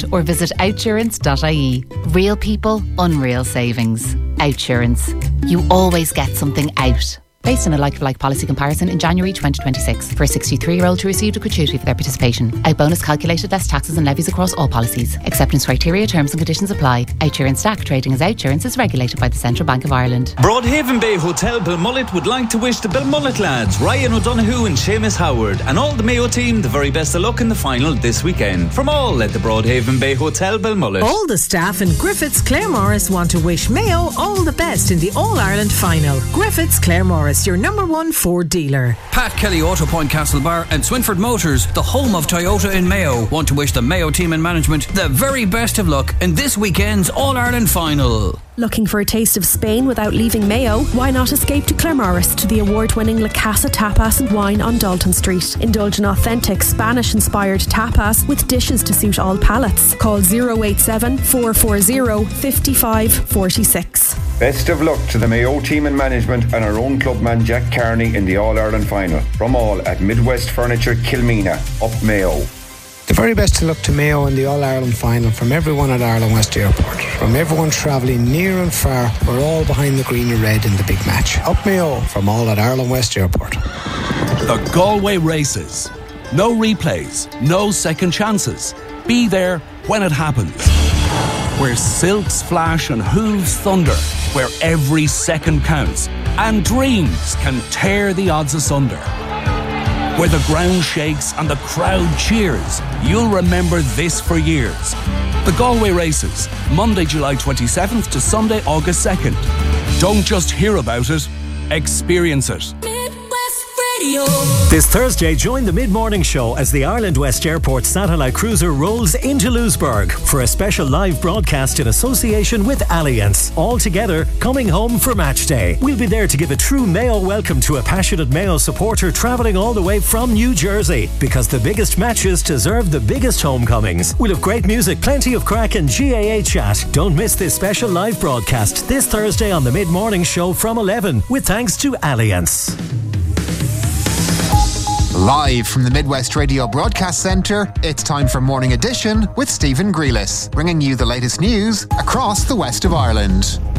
or visit Outsurance.ie. Real people, unreal savings. Outsurance. You always get something out. Based on a like-for-like policy comparison in January 2026. For a 63-year-old who received a gratuity for their participation. Out bonus calculated less taxes and levies across all policies. Acceptance criteria, terms and conditions apply. Outsurance DAC trading as Outsurance is regulated by the Central Bank of Ireland. Broadhaven Bay Hotel Belmullet would like to wish the Belmullet lads, Ryan O'Donoghue and Seamus Howard, and all the Mayo team the very best of luck in the final this weekend. From all at the Broadhaven Bay Hotel Belmullet. All the staff in Griffiths Claremorris want to wish Mayo all the best in the All-Ireland final. Griffiths Claremorris, your number one Ford dealer. Pat Kelly Auto Point Castlebar and Swinford Motors, the home of Toyota in Mayo, want to wish the Mayo team and management the very best of luck in this weekend's All-Ireland final. Looking for a taste of Spain without leaving Mayo? Why not escape to Claremorris to the award-winning La Casa Tapas and Wine on Dalton Street. Indulge in authentic Spanish-inspired tapas with dishes to suit all palates. Call 087 440 5546. Best of luck to the Mayo team and management and our own clubman Jack Carney in the All-Ireland final. From all at Midwest Furniture Kilmina, up Mayo. The very best of luck to Mayo in the All-Ireland final from everyone at Ireland West Airport. From everyone travelling near and far, we're all behind the green and red in the big match. Up Mayo from all at Ireland West Airport. The Galway Races. No replays, no second chances. Be there when it happens. Where silks flash and hooves thunder. Where every second counts and dreams can tear the odds asunder. Where the ground shakes and the crowd cheers. You'll remember this for years. The Galway Races, Monday, July 27th to Sunday, August 2nd. Don't just hear about it, experience it. This Thursday, join the Mid-Morning Show as the Ireland West Airport satellite cruiser rolls into Lewisburg for a special live broadcast in association with Allianz. All together, coming home for match day. We'll be there to give a true Mayo welcome to a passionate Mayo supporter travelling all the way from New Jersey, because the biggest matches deserve the biggest homecomings. We'll have great music, plenty of crack and GAA chat. Don't miss this special live broadcast this Thursday on the Mid-Morning Show from 11, with thanks to Allianz. Live from the Midwest Radio Broadcast Centre, it's time for Morning Edition with Stephen Grealis, bringing you the latest news across the west of Ireland.